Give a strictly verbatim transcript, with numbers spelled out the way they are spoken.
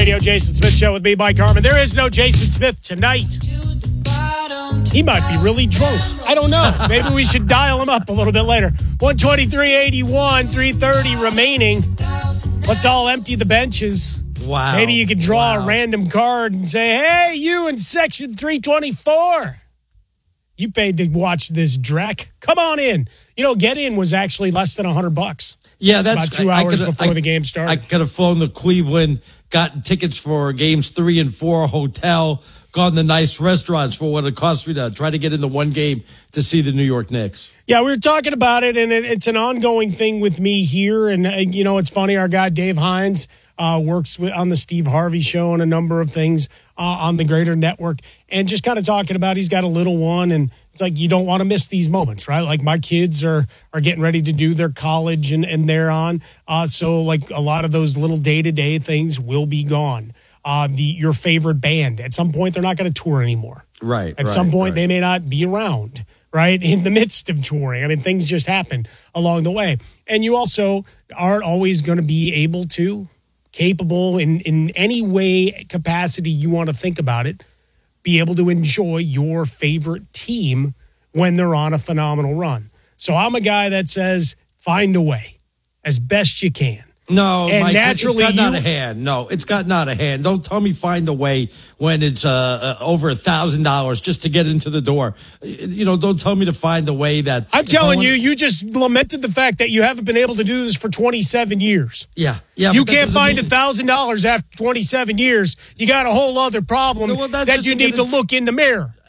Radio, Jason Smith Show with me, Mike Harmon. There is no Jason Smith tonight. He might be really drunk. I don't know. Maybe we should dial him up a little bit later. one twenty-three eighty-one, three thirty remaining. Let's all empty the benches. Wow. Maybe you could draw wow. a random card and say, hey, you in section three twenty-four. You paid to watch this Drek. Come on in. You know, get in was actually less than one hundred bucks. Yeah, that's about two I, hours I before I, the game started. I could have flown to Cleveland, gotten tickets for games three and four, hotel, gone to nice restaurants for what it cost me to try to get into one game to see the New York Knicks. Yeah, we were talking about it, and it, it's an ongoing thing with me here. And, uh, you know, it's funny. Our guy, Dave Hines, uh, works with, on the Steve Harvey Show and a number of things uh, on the Greater Network. And just kind of talking about he's got a little one, and it's like you don't want to miss these moments, right? Like my kids are are getting ready to do their college, and, and they're on. Uh, so, like, a lot of those little day-to-day things will be gone. Uh, the your favorite band, at some point, they're not going to tour anymore. Right. At right, some point, right. they may not be around, right, in the midst of touring. I mean, things just happen along the way. And you also aren't always going to be able to, capable in, in any way, capacity you want to think about it, be able to enjoy your favorite team when they're on a phenomenal run. So I'm a guy that says, find a way as best you can. No, and Mike, naturally it's gotten out you- of hand. No, it's gotten out of hand. Don't tell me find a way when it's uh, uh, over a thousand dollars just to get into the door. You know, don't tell me to find a way that I'm telling I you, want- you just lamented the fact that you haven't been able to do this for twenty-seven years. Yeah, yeah. You but that can't doesn't find mean- one thousand dollars after twenty-seven years. You got a whole other problem No, well, that's that just you to need get to it- look in the mirror.